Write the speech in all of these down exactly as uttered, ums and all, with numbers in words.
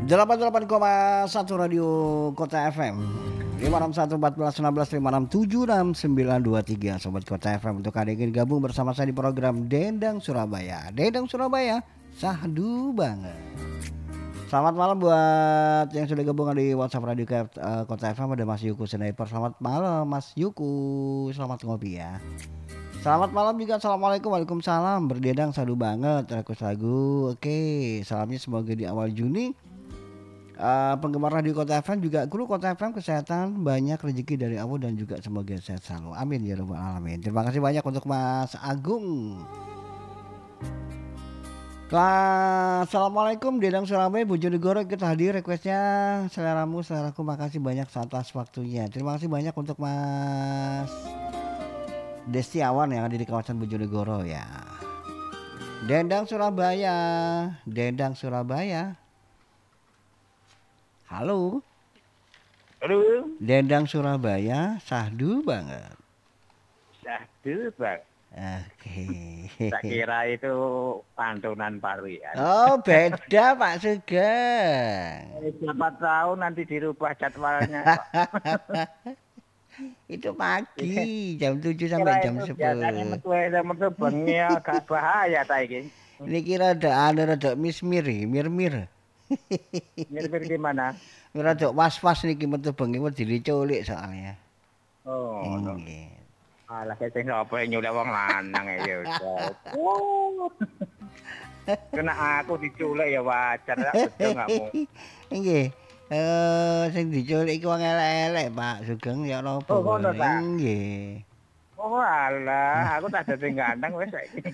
delapan puluh delapan koma satu Radio Kota F M lima enam satu empat belas enam belas lima enam tujuh enam sembilan dua tiga Sobat Kota F M. Untuk hari ini gabung bersama saya di program Dendang Surabaya. Dendang Surabaya, sahdu banget. Selamat malam buat yang sudah gabung di WhatsApp Radio Kota F M. Ada Mas Yuku Sniper. Selamat malam Mas Yuku. Selamat ngopi ya. Selamat malam juga. Assalamualaikum. Waalaikumsalam. Berdendang sahdu banget. Request lagu. Oke, salamnya semoga di awal Juni Uh, penggemar Radio Kota F M juga kru Kota F M kesehatan, banyak rezeki dari Allah dan juga semoga sehat selalu. Amin ya rabbal alamin. Terima kasih banyak untuk Mas Agung. Assalamualaikum Dendang Surabaya Bojonegoro, kita hadir requestnya seleramu seleraku. Makasih banyak atas waktunya. Terima kasih banyak untuk Mas Destiawan yang ada di kawasan Bojonegoro ya. Dendang Surabaya, Dendang Surabaya. Halo. Halo. Dendang Surabaya, sahdu banget. Sahdu bang. Oke. Saya kira itu pantunan Parian. Oh beda Pak Sugeng. Siapa tahu nanti dirubah jadwalnya. Itu pagi jam tujuh sampai jam sepuluh. Biasanya metu bengi agak bahaya ta iki. Ini kira ada ada rada mismir, mir-mir. Mir-mir gimana? Rada was-was niki metu bengi wedi diculik soalnya. Oh, no. Nggih. Alah sing sapa nyulik wong lanang ya. Kena aku diculik ya wajar lah betul kamu. Nggih. Eh sing diculik iki wong elek-elek Pak Sugeng ya napa. Oh, ngono ta? Nggih. Oh alah, aku tak dadi ganteng wis saiki.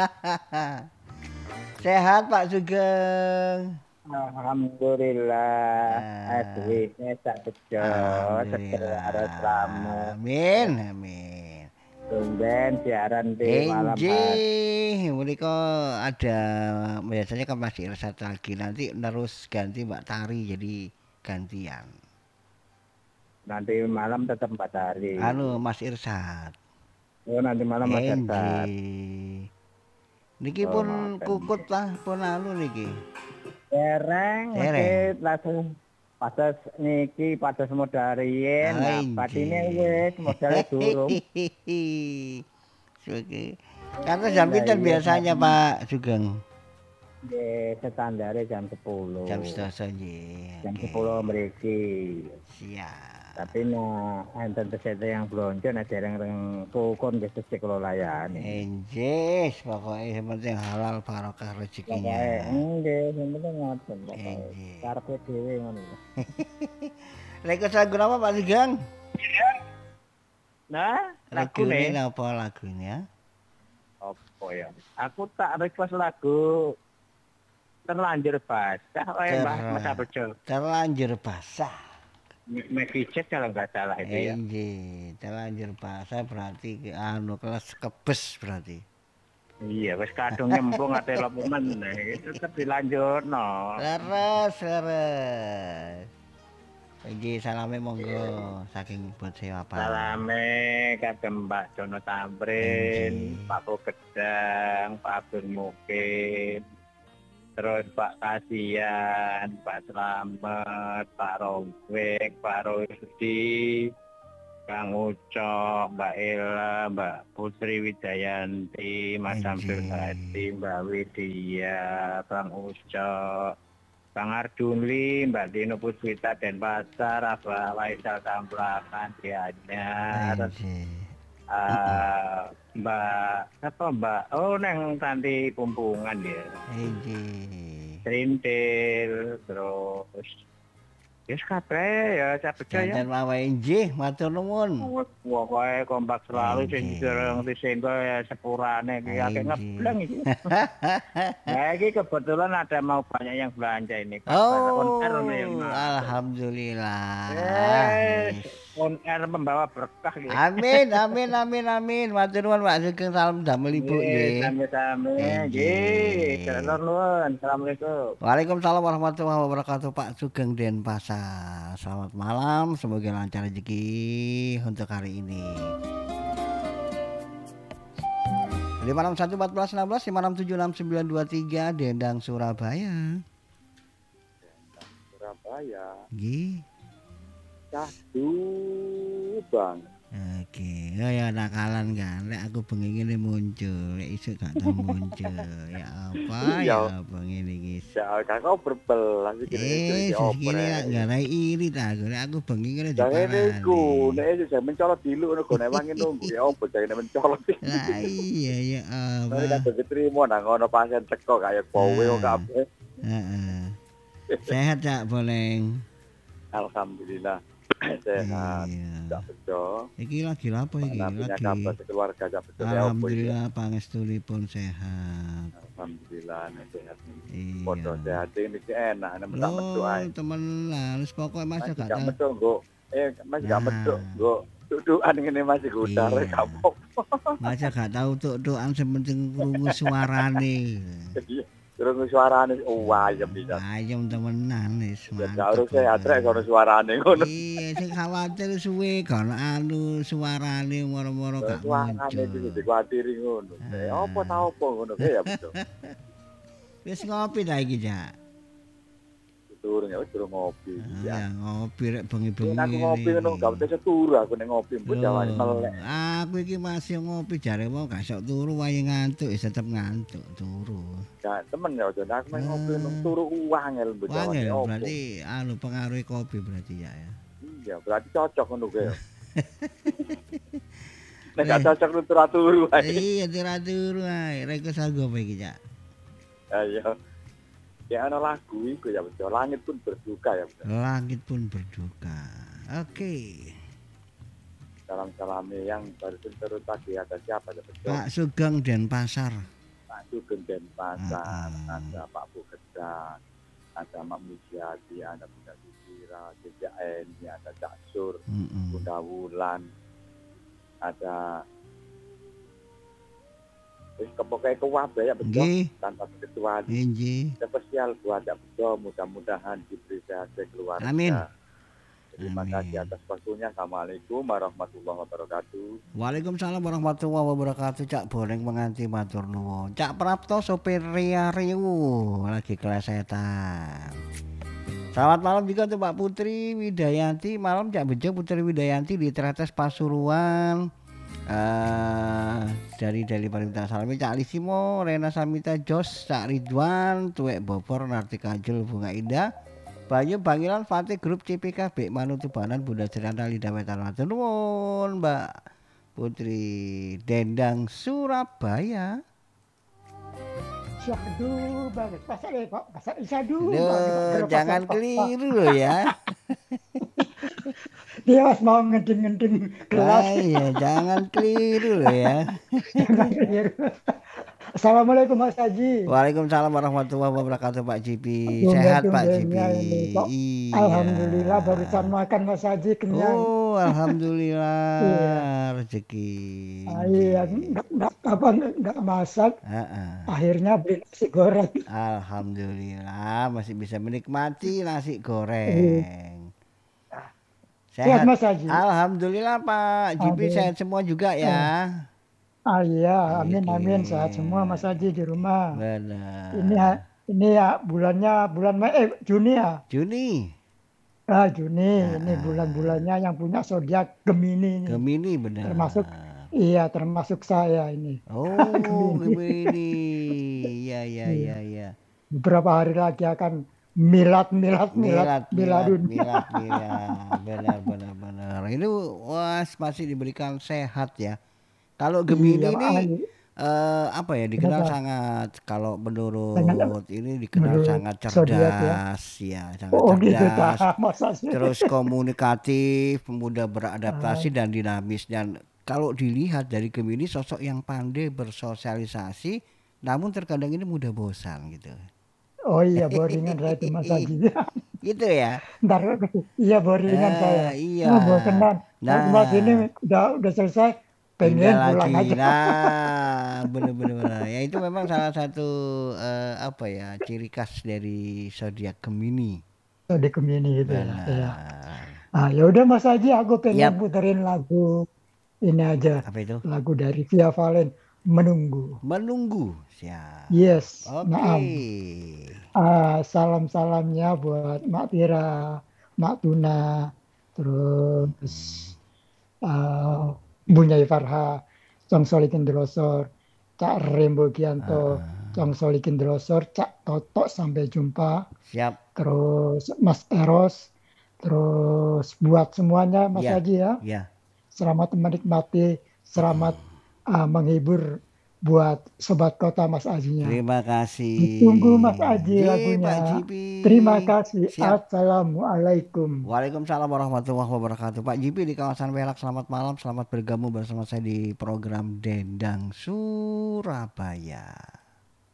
Sehat Pak Sugeng. Alhamdulillah. Adwine sak bejo, sekedar selamat. Amin, amin. Tumben siaran di malam hari. Enjih, mereka ada biasanya kan masih satu lagi, nanti terus ganti Mbak Tari jadi gantian. Nanti malam tetap Mbak Tari. Anu Mas Irsat. Oh nanti malam Mas Irsat. Niki pun oh, kukut lah pun anu niki. Dereng, mesti langsung padas niki padas modalien, nah patine wis modalnya durung. Oke. Karena jam pinten biasanya Pak Sugeng? Nggih, standare jam sepuluh. Jam sedasa nggih. Jam sepuluh mriki. Siap. Tapi nah enten pesete yang blonjo nek dereng kukun wis sik kula layani. Enjih, pokoke yang penting halal barokah rezekinya. Nggih, sing penting ngoten pokoke. Karepe dhewe ngono. Request lagu apa Pak Sugeng? Nah, lagune apa lagunya? Apa ya? Aku tak request lagu Terlanjur Basah oleh Mbah Mas Abjo. Terlanjur Basah. Megicet kalau nggak salah itu ya. Iya, terlanjur basah berarti anu kelas kebes berarti. Iya, wis kadung nyembung ate lopo meneh, itu tetep dilanjutno. Leres, leres. Iki salame monggo saking buat siapa? Salame kagem Mbak Jono Tamrin, Pak Po Gedang, Pak Abdul Mukim. Terus Pak Kasian, Pak Slamet, Pak Rongwek, Pak Rosdi, Kang Ucok, Mbak Ella, Mbak Putri Wijayanti, Mas Samsul Hadi, Mbak Widya, Kang Ucok, Kang Arduli, Mbak Dino Puswita Denpasar, Abah Waisal Tamplakan, Dianyar. Uh, Mbak apa Mbak oh neng Tanti Pumpungan dia. Trintil terus wis kabeh ya capek ya. Dan mawe nggih matur nuwun. Pokoke kompak selalu sing dereng disenggo ya sepurane iki akeh ngebleng iki. Nah iki kebetulan ada mau banyak yang belanja ini. Oh, alhamdulillah. On air membawa berkah gitu. Amin, amin, amin, amin. Matur nuwun Pak Sugeng, salam damel Ibu nggih. Sami-sami nggih. Terus nuwun. Assalamualaikum. Waalaikumsalam warahmatullahi wabarakatuh Pak Sugeng Denpasar. Selamat malam, semoga lancar rezeki untuk hari ini. lima enam satu empat belas enam belas lima enam tujuh enam sembilan dua tiga Dendang Surabaya. Surabaya. Nggih. Cahdu bang. Oke, oh ya nakalan kan. Lek aku bengi ngene muncul, lek isuk gak tau muncul. Ya apa ya apa ngene iki. Ya kakak berbelas iki Eh, iki segini lak oprek. ngarai iri ta aku. Lek aku bengi ngene Jangan iku, diparani. nek iso jam mencolot dilu ngono gone wangi nunggu ya opo jane mencolot iki. Lah iya ya Mari apa. kadang ketrimo nang ngono pasien teko kaya kowe kok kabeh. Heeh. Sehat Cak Boleng. Alhamdulillah sehat. Iya. Cak Bejo. Iki lagi lapo iki? Nabinya Lagi. kabar keluarga Cak Bejo ya opo iki. Alhamdulillah pangestunipun sehat. Alhamdulillah nek sehat. Iya. Foto sehat ini enak nek tak metu ae. Oh, temen lah, wis pokoke Mas Mas gak gak tau. metu nggo. Eh Mas gak Nah. metu nggo. Dudukan ngene Mas iku utar Iya. gak apa-apa. Mas gak tau tuk-tukan sementing krungu suarane. Terus suarane wayem bisa. Ayem temenan wis Ya mantep. harus sehat rek sono suarane ngono. Iya, sing khawatir suwe kan anu suarane moro-moro gak Suarane muncul. iki dikuatiri ngono. Eh opo ta opo ngono kae ya betul. Wis ngopi ta iki, Jak? Turun ya wis durung ngopi. Ya ngopi rek bengi-bengi. Nek aku ngopi ngono gak bisa turu aku nek ngopi mbok jawane melek. Aku iki masih ngopi jare mau gak sok turu wae ngantuk, wis tetep ngantuk turu. Gak temen ya aja aku nek ngopi nang turu uangel mbok jawane. Wangel berarti anu pengaruh kopi berarti ya ya. Iya, berarti cocok ngono kae. Nek gak cocok lu turu ae. Iya turu ae, rek sago apa iki, Jak? Ayo. Ya ana lagu iku ya betul. Langit pun berduka ya betul. Langit pun berduka. Oke. Salam-salame yang baru terus tadi ada siapa ya betul. Pak Sugeng Denpasar. Pak Sugeng Denpasar, Ah, ah. ada Pak Bukedan, ada Mak Mujiati, ada Bunda Sisira, Jejak Eni, ada Cak Sur, Mm-mm. Bunda Wulan, ada wis kepokoke kuwabe ya betul. Nggih, Tanpa kecuali nggih. spesial buat Cak Bejo, mudah-mudahan diberi sehat keluarga. Amin. Terima Amin. kasih atas waktunya. Assalamualaikum warahmatullahi wabarakatuh. Waalaikumsalam warahmatullahi wabarakatuh. Cak Boleng menganti matur nuwun. Cak Prapto sopir Ria Riwu lagi kelesetan. Selamat malam juga untuk Pak Putri Widayanti. Malam Cak Bejo Putri Widayanti di Tretes Pasuruan. Uh, dari dari Pariwisata Salami Cak Lisimo, Rena Samita Jos, Cak Ridwan, Tuwek Bopor, Nartika Jul, Bunga Indah, Bayu Bangilan, Fatih Grup C P K B, Manutubanan, Bunda Ceranda, Lidah Wetan Matur nuwun, Mbak Putri Dendang Surabaya. Syahdu banget, pasal eh Pak, pasal syahdu. Duh, jangan keliru loh ya. Dia mas mau ngeding-ngeding gelas. Ah, iya, jangan keliru loh ya. Jangan keliru. Assalamualaikum Mas Haji. Waalaikumsalam warahmatullahi wabarakatuh Pak Jipi. Tumben- Sehat Pak Jipi. tumbennya ini, Pak. Iya. Alhamdulillah barusan makan Mas Haji kenyang. Oh, alhamdulillah Iya. rezeki. Ah, iya, nggak, nggak, apa, nggak masak, Heeh. akhirnya beli nasi goreng. Alhamdulillah masih bisa menikmati nasi goreng. Sehat Mas Haji. Alhamdulillah Pak Jipi Amin. sehat semua juga ya. Ah iya, amin Gitu. amin sehat semua Mas Haji di rumah. Benar. Ini ya, ini ya bulannya bulan Mei, eh Juni ya. Juni, Ah Juni, Ah, ini ah. bulan-bulannya yang punya zodiak Gemini ini. Gemini benar. Termasuk iya, termasuk saya ini. Oh, Gemini. Gemini. Iya, iya, iya, iya. Beberapa hari lagi akan milad milad Milat, milad milat, miladun. milat, milat. Benar, benar, benar. Ini wah masih diberikan sehat ya. Kalau Gemini Iya, ini makanya. eh, apa ya dikenal Kenapa? sangat kalau menurut Sangat- ini dikenal menurut sangat zodiak ya. cerdas ya, sangat Oh gitu cerdas. dah, masa sih? Terus komunikatif, mudah beradaptasi dan dinamis dan kalau dilihat dari Gemini sosok yang pandai bersosialisasi namun terkadang ini mudah bosan gitu. Oh iya, boringan saya itu Mas Haji. Gitu ya. Ntar, iya boringan Eh, saya. iya. Oh, bosenan. Nah. Nah, ini udah udah selesai, pengen Pindah pulang lagi. aja. Nah, bener-bener bener. Ya itu memang salah satu eh, apa ya ciri khas dari zodiak Gemini. Oh, di Gemini gitu ya. Benar. Iya. Ah ya udah Mas Haji, aku pengen Yap. puterin lagu ini aja, Apa itu? lagu dari Via Valen, Menunggu. Menunggu. Siap. Yes, Oke. naam. Ah, salam-salamnya buat Mak Tira, Mak Tuna, terus ah, Bunyai Farha, Cong Solikin Delosor, Cak Rembo Gianto, Cong Solikin Delosor, Cak Toto sampai jumpa, Siap. terus Mas Eros, terus buat semuanya Mas Ya, Haji ya, ya. selamat menikmati, selamat ah, menghibur buat Sobat Kota Mas Ajinya. Terima kasih. Ditunggu Mas Aji Ji, lagunya. Pak Jipi. Terima kasih. Siap. Assalamualaikum. Waalaikumsalam warahmatullahi wabarakatuh. Pak Jipi di kawasan Perak, selamat malam. Selamat bergabung bersama saya di program Dendang Surabaya.